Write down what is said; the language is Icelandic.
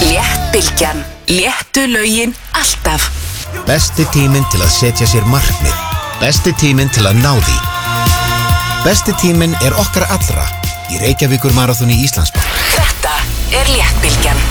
Léttbylgjan. Léttu lögin alltaf. Besti tíminn til að setja sér markmið. Besti tíminn til að ná því. Besti tíminn okkar allra í Reykjavíkur maraþoni Íslandsbanka. Þetta Léttbylgjan.